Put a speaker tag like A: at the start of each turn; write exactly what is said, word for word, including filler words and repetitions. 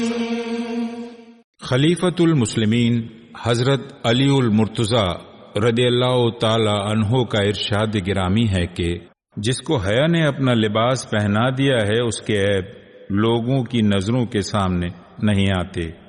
A: खलीफतुल मुस्लिमीन हजरत अलीउल मुर्तज़ा रदियल्लाहु ताला अन्हो का इरशाद गिरामी है कि जिसको हया ने अपना लिबास पहना दिया है उसके ऐब लोगों की नजरों के सामने नहीं आते।